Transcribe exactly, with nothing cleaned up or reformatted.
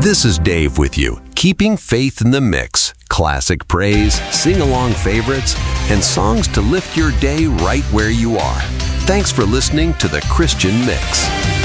This is Dave with you, keeping faith in the mix. Classic praise, sing-along favorites, and songs to lift your day right where you are. Thanks for listening to The Christian Mix.